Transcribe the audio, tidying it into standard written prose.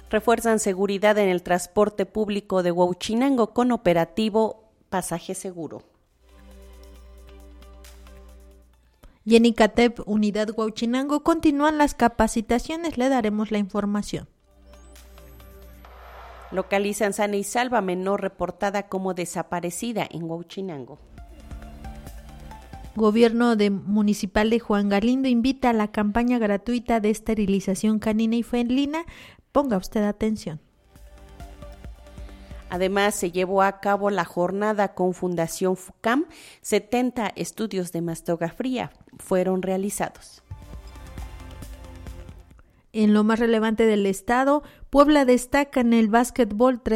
Refuerzan seguridad en el transporte público de Huauchinango con operativo Pasaje Seguro. Y en Icatep, Unidad Huauchinango, continúan las capacitaciones. Le daremos la información. Localizan sana y salva menor reportada como desaparecida en Huauchinango. Gobierno municipal de Juan Galindo invita a la campaña gratuita de esterilización canina y felina. Ponga usted atención. Además, se llevó a cabo la jornada con Fundación FUCAM. 70 estudios de mastografía fueron realizados. En lo más relevante del estado, Puebla destaca en el básquetbol